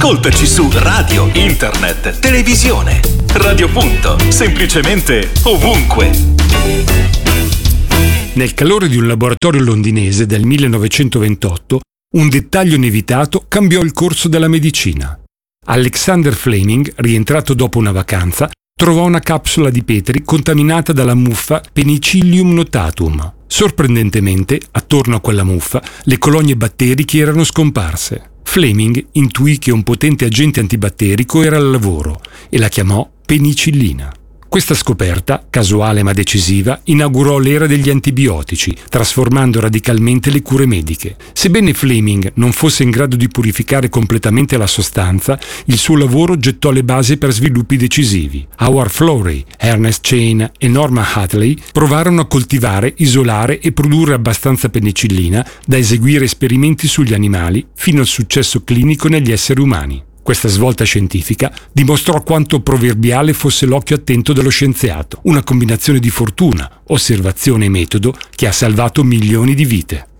Ascoltaci su radio, internet, televisione. Radio Punto, semplicemente ovunque. Nel calore di un laboratorio londinese del 1928, un dettaglio inevitato cambiò il corso della medicina. Alexander Fleming, rientrato dopo una vacanza, trovò una capsula di Petri contaminata dalla muffa Penicillium notatum. Sorprendentemente, attorno a quella muffa, le colonie batteriche erano scomparse. Fleming intuì che un potente agente antibatterico era al lavoro e la chiamò penicillina. Questa scoperta, casuale ma decisiva, inaugurò l'era degli antibiotici, trasformando radicalmente le cure mediche. Sebbene Fleming non fosse in grado di purificare completamente la sostanza, il suo lavoro gettò le basi per sviluppi decisivi. Howard Florey, Ernest Chain e Norman Hatley provarono a coltivare, isolare e produrre abbastanza penicillina da eseguire esperimenti sugli animali fino al successo clinico negli esseri umani. Questa svolta scientifica dimostrò quanto proverbiale fosse l'occhio attento dello scienziato, una combinazione di fortuna, osservazione e metodo che ha salvato milioni di vite.